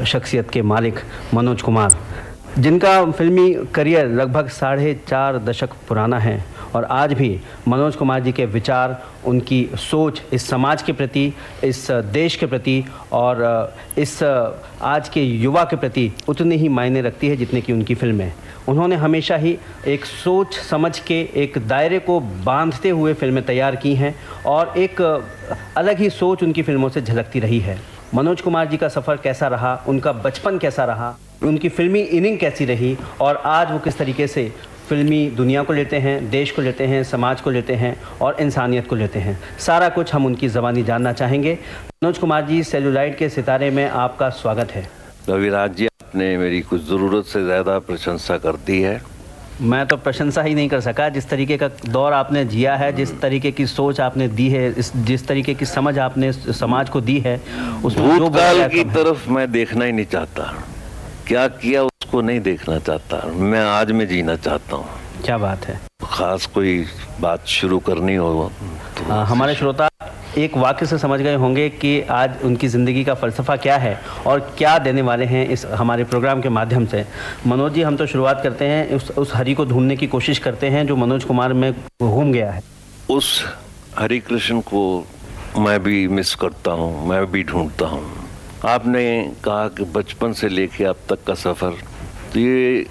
शख्सियत के मालिक मनोज कुमार, जिनका फिल्मी करियर लगभग 4.5 दशक पुराना है और आज भी मनोज कुमार जी के विचार, उनकी सोच इस समाज के प्रति, इस देश के प्रति और इस आज के युवा के प्रति उतनी ही मायने रखती है जितने कि उनकी फिल्में। उन्होंने हमेशा ही एक सोच समझ के एक दायरे को बांधते हुए फिल्में तैयार की हैं और एक अलग ही सोच उनकी फिल्मों से झलकती रही है। मनोज कुमार जी का सफ़र कैसा रहा, उनका बचपन कैसा रहा, उनकी फिल्मी इनिंग कैसी रही और आज वो किस तरीके से फिल्मी दुनिया को लेते हैं, देश को लेते हैं, समाज को लेते हैं और इंसानियत को लेते हैं, सारा कुछ हम उनकी ज़बानी जानना चाहेंगे। मनोज कुमार जी, सेलुलाइट के सितारे में आपका स्वागत है। रविराज जी, आपने मेरी कुछ ज़रूरत से ज़्यादा प्रशंसा कर दी है। मैं तो प्रशंसा ही नहीं कर सका। जिस तरीके का दौर आपने जिया है, जिस तरीके की सोच आपने दी है, जिस तरीके की समझ आपने समाज को दी है, उसमें भूतकाल की तरफ मैं देखना ही नहीं चाहता। क्या किया उसको नहीं देखना चाहता, मैं आज में जीना चाहता हूँ। क्या बात है। खास कोई बात शुरू करनी हो तो हमारे श्रोता एक वाक्य से समझ गए होंगे कि आज उनकी ज़िंदगी का फ़लसफ़ा क्या है और क्या देने वाले हैं इस हमारे प्रोग्राम के माध्यम से। मनोज जी, हम तो शुरुआत करते हैं, उस हरि को ढूंढने की कोशिश करते हैं जो मनोज कुमार में घूम गया है। उस हरि कृष्ण को मैं भी मिस करता हूँ, मैं भी ढूंढता हूँ। आपने कहा कि बचपन से लेके अब तक का सफ़र, तो ये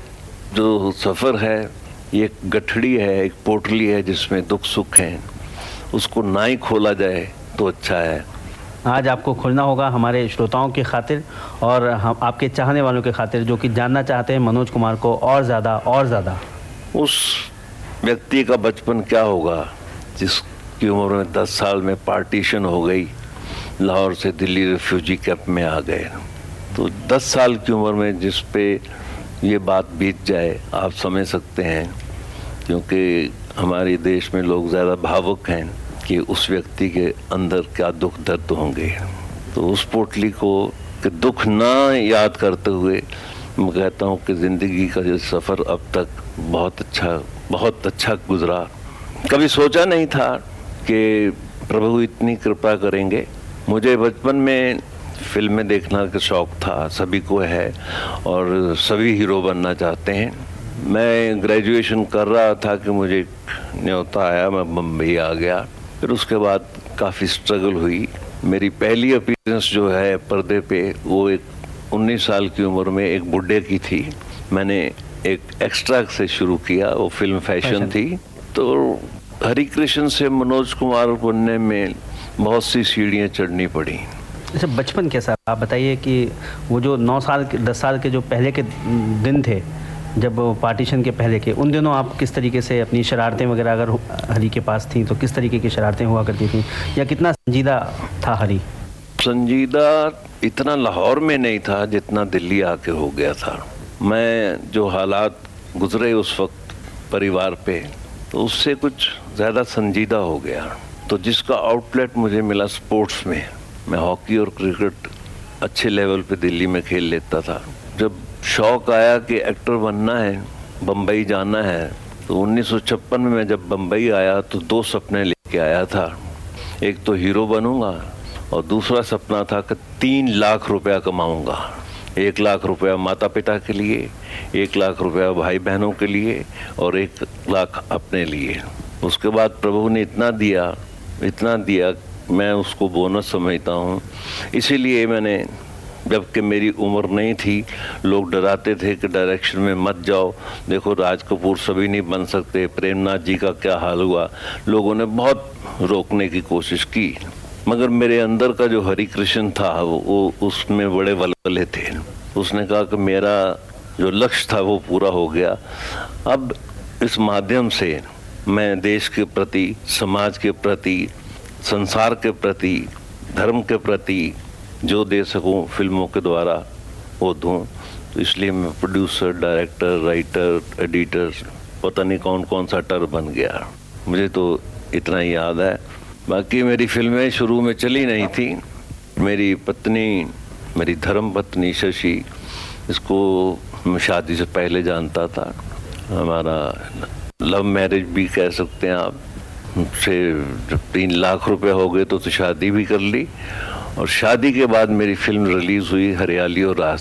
जो सफ़र है ये एक गठड़ी है, एक पोटली है जिसमें दुख सुख हैं। उसको ना ही खोला जाए तो अच्छा है। आज आपको खोलना होगा हमारे श्रोताओं की खातिर और हम आपके चाहने वालों के खातिर जो कि जानना चाहते हैं मनोज कुमार को और ज़्यादा। उस व्यक्ति का बचपन क्या होगा जिसकी उम्र में 10 साल में पार्टीशन हो गई, लाहौर से दिल्ली रिफ्यूजी कैंप में आ गए। तो 10 साल की उम्र में जिस पे ये बात बीत जाए, आप समझ सकते हैं, क्योंकि हमारे देश में लोग ज़्यादा भावुक हैं कि उस व्यक्ति के अंदर क्या दुख दर्द होंगे। तो उस पोटली को कि दुख ना याद करते हुए मैं कहता हूँ कि ज़िंदगी का जो सफ़र अब तक बहुत अच्छा गुजरा। कभी सोचा नहीं था कि प्रभु इतनी कृपा करेंगे। मुझे बचपन में फिल्में देखना का शौक़ था, सभी को है और सभी हीरो बनना चाहते हैं। मैं ग्रेजुएशन कर रहा था कि मुझे न्योता आया, मैं बम्बई आ गया। फिर उसके बाद काफ़ी स्ट्रगल हुई। मेरी पहली अपीयरेंस जो है पर्दे पे वो एक 19 साल की उम्र में एक बुड्ढे की थी। मैंने एक एक्स्ट्रा से शुरू किया, वो फिल्म फैशन थी। तो हरि कृष्ण से मनोज कुमार बनने में बहुत सी सीढ़ियाँ चढ़नी पड़ी। अच्छा, बचपन कैसा आप बताइए कि वो जो 9 साल 10 साल के जो पहले के दिन थे, जब पार्टीशन के पहले के, उन दिनों आप किस तरीके से अपनी शरारतें वगैरह अगर हरी के पास थी तो किस तरीके की शरारतें हुआ करती थी, या कितना संजीदा था हरी? संजीदा इतना लाहौर में नहीं था जितना दिल्ली आके हो गया था। मैं जो हालात गुजरे उस वक्त परिवार पे, तो उससे कुछ ज़्यादा संजीदा हो गया। तो जिसका आउटलेट मुझे मिला स्पोर्ट्स में, मैं हॉकी और क्रिकेट अच्छे लेवल पे दिल्ली में खेल लेता था। जब शौक़ आया कि एक्टर बनना है, बम्बई जाना है, तो 1956 में मैं जब बम्बई आया तो 2 सपने लेके आया था। एक तो हीरो बनूंगा और दूसरा सपना था कि 3 लाख रुपया कमाऊंगा। 1 लाख रुपया माता पिता के लिए, 1 लाख रुपया भाई बहनों के लिए और 1 लाख अपने लिए। उसके बाद प्रभु ने इतना दिया मैं उसको बोनस समझता हूँ। इसीलिए मैंने, जबकि मेरी उम्र नहीं थी, लोग डराते थे कि डायरेक्शन में मत जाओ, देखो राज कपूर सभी नहीं बन सकते, प्रेमनाथ जी का क्या हाल हुआ। लोगों ने बहुत रोकने की कोशिश की, मगर मेरे अंदर का जो हरि कृष्ण था वो उसमें बड़े वलवले थे। उसने कहा कि मेरा जो लक्ष्य था वो पूरा हो गया। अब इस माध्यम से मैं देश के प्रति, समाज के प्रति, संसार के प्रति, धर्म के प्रति जो दे सकूं फिल्मों के द्वारा वो दूं। तो इसलिए मैं प्रोड्यूसर, डायरेक्टर, राइटर, एडिटर, पता नहीं कौन सा टर बन गया। मुझे तो इतना ही याद है। बाकी मेरी फिल्में शुरू में चली नहीं थी। मेरी पत्नी, मेरी धर्म पत्नी शशि, इसको मैं शादी से पहले जानता था। हमारा लव मैरिज भी कह सकते हैं आप। से जब 3 लाख रुपए हो गए तो शादी भी कर ली और शादी के बाद मेरी फिल्म रिलीज हुई हरियाली और रास्ते।